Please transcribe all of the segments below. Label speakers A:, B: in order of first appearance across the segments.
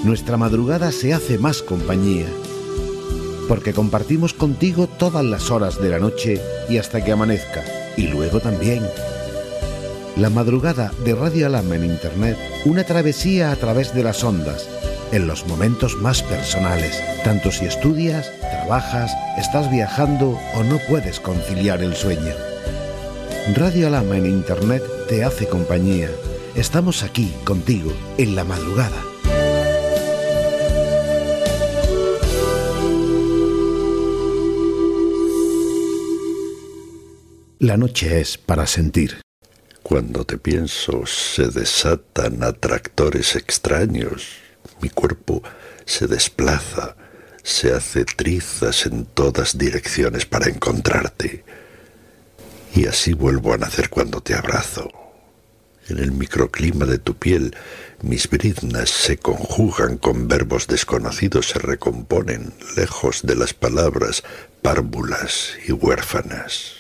A: nuestra madrugada se hace más compañía, porque compartimos contigo todas las horas de la noche y hasta que amanezca, y luego también. La madrugada de Radio Alhama en Internet, una travesía a través de las ondas, en los momentos más personales, tanto si estudias, trabajas, estás viajando o no puedes conciliar el sueño. Radio Alhama en Internet te hace compañía. Estamos aquí contigo en la madrugada. La noche es para sentir.
B: Cuando te pienso, se desatan atractores extraños. Mi cuerpo se desplaza, se hace trizas en todas direcciones para encontrarte. Y así vuelvo a nacer cuando te abrazo. En el microclima de tu piel, mis briznas se conjugan con verbos desconocidos, se recomponen lejos de las palabras párvulas y huérfanas.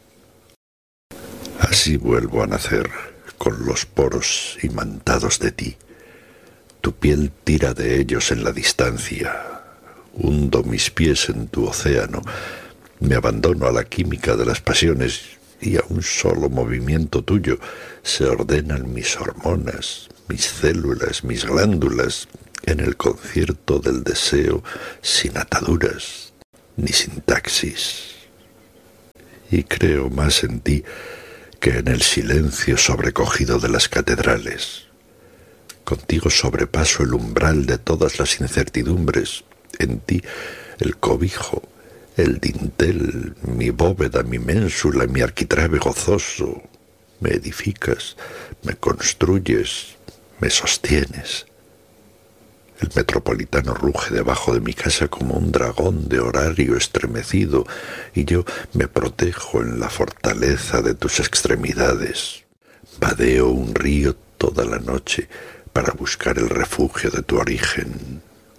B: Así vuelvo a nacer, con los poros imantados de ti. Tu piel tira de ellos en la distancia. Hundo mis pies en tu océano. Me abandono a la química de las pasiones y a un solo movimiento tuyo se ordenan mis hormonas, mis células, mis glándulas en el concierto del deseo sin ataduras ni sintaxis. Y creo más en ti que en el silencio sobrecogido de las catedrales. Contigo sobrepaso el umbral de todas las incertidumbres. En ti el cobijo, el dintel, mi bóveda, mi ménsula, mi arquitrabe gozoso. Me edificas, me construyes, me sostienes. El metropolitano ruge debajo de mi casa como un dragón de horario estremecido, y yo me protejo en la fortaleza de tus extremidades. Vadeo un río toda la noche para buscar el refugio de tu origen.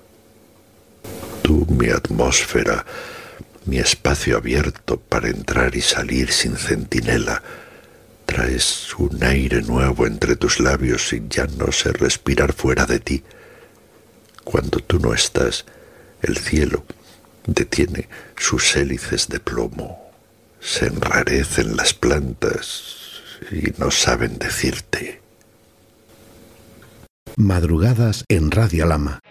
B: Tú, mi atmósfera, mi espacio abierto para entrar y salir sin centinela. Traes un aire nuevo entre tus labios y ya no sé respirar fuera de ti. Cuando tú no estás, el cielo detiene sus hélices de plomo. Se enrarecen las plantas y no saben decirte.
A: Madrugadas en Radio Alhama.